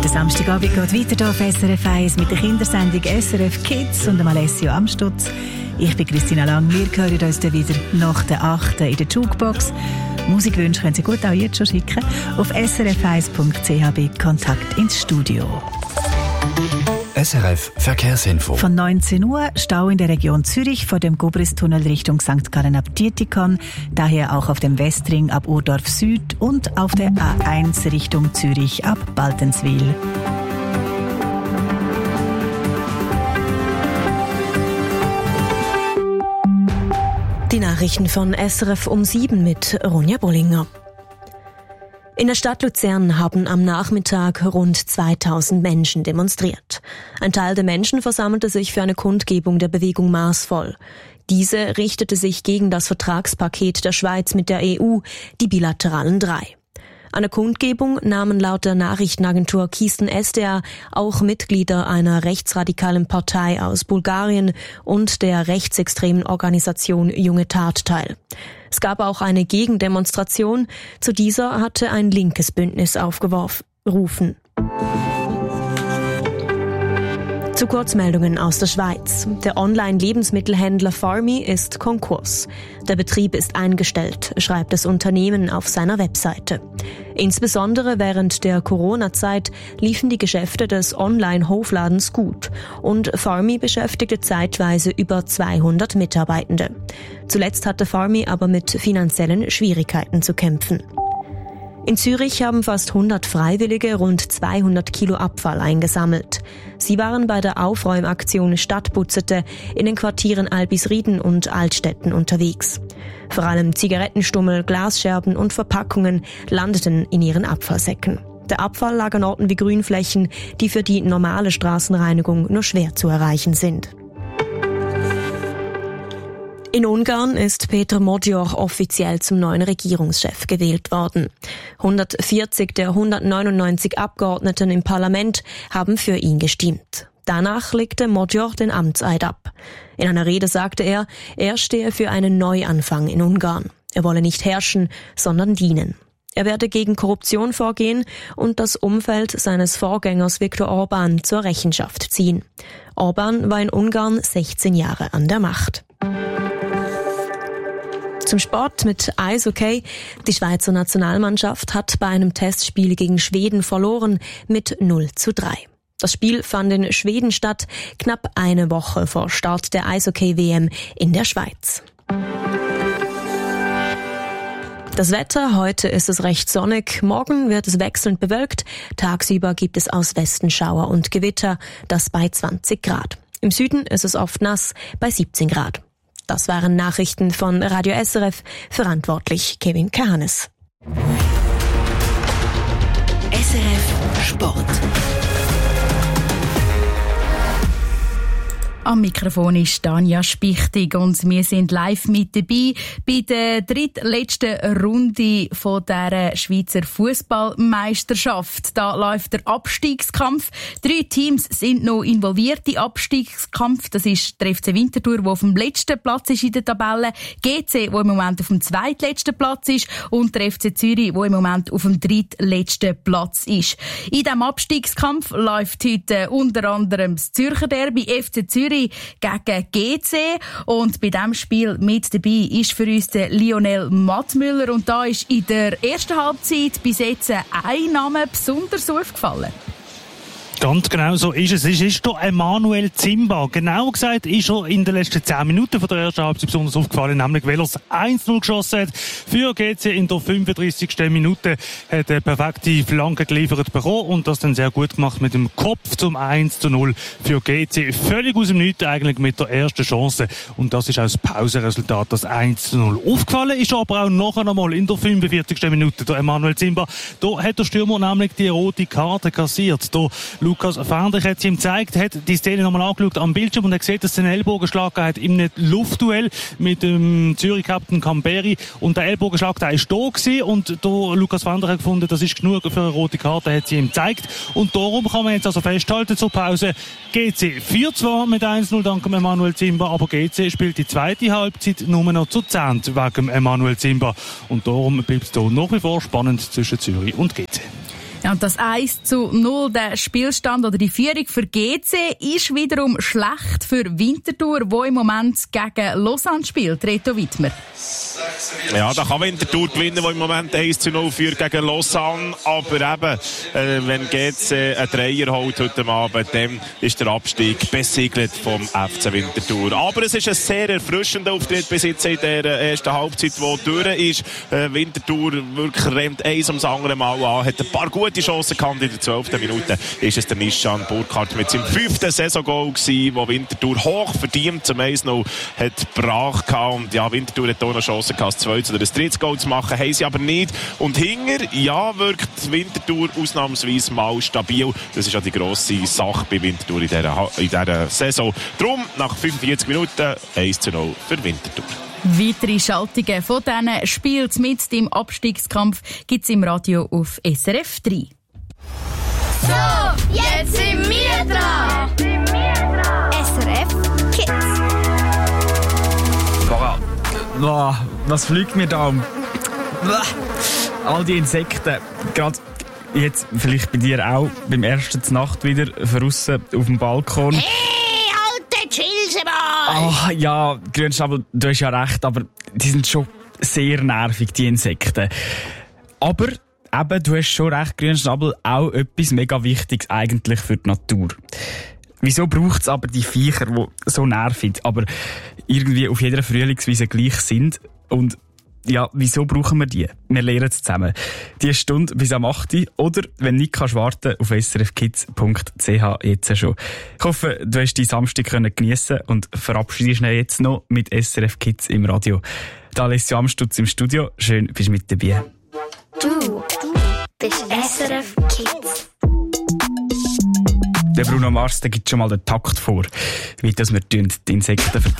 Der Samstagabend geht weiter hier auf SRF 1 mit der Kindersendung SRF Kids und dem Alessio Amstutz. Ich bin Christina Lang. Wir hören uns dann wieder nach der 8. in der Jukebox. Musikwünsche können Sie gut auch jetzt schon schicken. Auf srf1.ch bei Kontakt ins Studio. SRF Verkehrsinfo. Von 19 Uhr Stau in der Region Zürich vor dem Gubristunnel Richtung St. Gallen ab Dietikon, daher auch auf dem Westring ab Urdorf Süd und auf der A1 Richtung Zürich ab Baltenswil. Die Nachrichten von SRF um 7 mit Ronja Bollinger. In der Stadt Luzern haben am Nachmittag rund 2000 Menschen demonstriert. Ein Teil der Menschen versammelte sich für eine Kundgebung der Bewegung Maßvoll. Diese richtete sich gegen das Vertragspaket der Schweiz mit der EU, die bilateralen 3. An der Kundgebung nahmen laut der Nachrichtenagentur Kisten SDA auch Mitglieder einer rechtsradikalen Partei aus Bulgarien und der rechtsextremen Organisation Junge Tat teil. Es gab auch eine Gegendemonstration. Zu dieser hatte ein linkes Bündnis aufgerufen. Zu Kurzmeldungen aus der Schweiz. Der Online-Lebensmittelhändler Farmy ist Konkurs. Der Betrieb ist eingestellt, schreibt das Unternehmen auf seiner Webseite. Insbesondere während der Corona-Zeit liefen die Geschäfte des Online-Hofladens gut und Farmy beschäftigte zeitweise über 200 Mitarbeitende. Zuletzt hatte Farmy aber mit finanziellen Schwierigkeiten zu kämpfen. In Zürich haben fast 100 Freiwillige rund 200 Kilo Abfall eingesammelt. Sie waren bei der Aufräumaktion Stadtputzete in den Quartieren Albisrieden und Altstetten unterwegs. Vor allem Zigarettenstummel, Glasscherben und Verpackungen landeten in ihren Abfallsäcken. Der Abfall lag an Orten wie Grünflächen, die für die normale Straßenreinigung nur schwer zu erreichen sind. In Ungarn ist Péter Magyar offiziell zum neuen Regierungschef gewählt worden. 140 der 199 Abgeordneten im Parlament haben für ihn gestimmt. Danach legte Magyar den Amtseid ab. In einer Rede sagte er stehe für einen Neuanfang in Ungarn. Er wolle nicht herrschen, sondern dienen. Er werde gegen Korruption vorgehen und das Umfeld seines Vorgängers Viktor Orbán zur Rechenschaft ziehen. Orbán war in Ungarn 16 Jahre an der Macht. Zum Sport mit Eishockey. Die Schweizer Nationalmannschaft hat bei einem Testspiel gegen Schweden verloren mit 0:3. Das Spiel fand in Schweden statt, knapp eine Woche vor Start der Eishockey-WM in der Schweiz. Das Wetter, heute ist es recht sonnig, morgen wird es wechselnd bewölkt, tagsüber gibt es aus Westen Schauer und Gewitter, das bei 20 Grad. Im Süden ist es oft nass, bei 17 Grad. Das waren Nachrichten von Radio SRF, verantwortlich Kevin Kahanes. SRF Sport. Am Mikrofon ist Tanja Spichtig und wir sind live mit dabei bei der drittletzten Runde von dieser Schweizer Fußballmeisterschaft. Da läuft der Abstiegskampf. 3 Teams sind noch involviert im Abstiegskampf. Das ist der FC Winterthur, der auf dem letzten Platz ist in der Tabelle, GC, der im Moment auf dem zweitletzten Platz ist und der FC Zürich, der im Moment auf dem drittletzten Platz ist. In diesem Abstiegskampf läuft heute unter anderem das Zürcher Derby, FC Zürich gegen GC. Und bei diesem Spiel mit dabei ist für uns der Lionel Mattmüller. Und da ist in der ersten Halbzeit bis jetzt ein Name besonders aufgefallen. Ganz genau so ist es. Es ist hier Emanuel Zimba. Genau gesagt ist er in den letzten 10 Minuten von der ersten Halbzeit besonders aufgefallen, nämlich weil er das 1:0 geschossen hat. Für GC in der 35. Minute hat er perfekte Flanke geliefert bekommen und das dann sehr gut gemacht mit dem Kopf zum 1:0 für GC. Völlig aus dem Nichts eigentlich mit der ersten Chance. Und das ist auch das Pausenresultat, das 1:0. Aufgefallen ist aber auch nachher einmal in der 45. Minute der Emanuel Zimba. Da hat der Stürmer nämlich die rote Karte kassiert. Da Lukas Fendrich hat sie ihm gezeigt, hat die Szene nochmal angeschaut am Bildschirm und hat gesehen, dass es einen Ellbogenschlag hat in einem Luftduell mit dem Zürich-Captain Camberi. Und der Ellbogenschlag, der ist da gewesen und da Lukas Fendrich hat gefunden, das ist genug für eine rote Karte, hat sie ihm gezeigt. Und darum kann man jetzt also festhalten zur Pause, GC führt zwar mit 1:0 dank Emanuel Zimba, aber GC spielt die zweite Halbzeit nur noch zu 10 wegen Emanuel Zimba. Und darum bleibt es hier nach wie vor spannend zwischen Zürich und GC. Ja, und das 1:0, der Spielstand oder die Führung für GC ist wiederum schlecht für Winterthur, wo im Moment gegen Lausanne spielt. Reto Wittmer. Ja, da kann Winterthur gewinnen, wo im Moment 1:0 führt gegen Lausanne. Aber eben, wenn GC einen Dreier holt heute Abend, dann ist der Abstieg besiegelt vom FC Winterthur. Aber es ist ein sehr erfrischender Auftritt bis jetzt in der ersten Halbzeit, die durch ist. Winterthur wirklich rennt eins ums andere Mal an, hat ein paar gute Chancen gehabt. In der 12. Minute ist es der Nishan Burkhardt mit seinem 5. Saisongoal gewesen, wo Winterthur hoch verdient zum 1:0 hat gebracht. Und ja, Winterthur hat auch noch Chancen gehabt, das 2. oder das 3. Goal zu machen, haben sie aber nicht. Und hinger, ja, wirkt Winterthur ausnahmsweise mal stabil. Das ist ja die grosse Sache bei Winterthur in dieser Saison. Darum, nach 45 Minuten 1:0 für Winterthur. Weitere Schaltungen von diesen Spielen mit dem Abstiegskampf gibt es im Radio auf SRF 3. So, jetzt sind wir dran. SRF Kids. Boah, was fliegt mir da um? All die Insekten, gerade jetzt vielleicht bei dir auch, beim ersten Nacht wieder draussen auf dem Balkon. Hey, alte Chilseball! Ah, ja, Grünschnabel, du hast ja recht, aber die sind schon sehr nervig, die Insekten. Aber eben, du hast schon recht, Grünschnabel, auch etwas mega Wichtiges eigentlich für die Natur. Wieso braucht es aber die Viecher, die so nerven, aber irgendwie auf jeder Frühlingswiese gleich sind? Und ja, wieso brauchen wir die? Wir lernen es zusammen. Die Stunde bis am 8. Oder, wenn nicht kannst warten, auf srfkids.ch jetzt schon. Ich hoffe, du hast deinen Samstag geniessen und verabschiedest ihn jetzt noch mit SRF Kids im Radio. Da Alessio Amstutz im Studio. Schön, bist du mit dabei. Du bist SRF Kids. Der Bruno Mars, der gibt schon mal den Takt vor, wie das wir die Insekten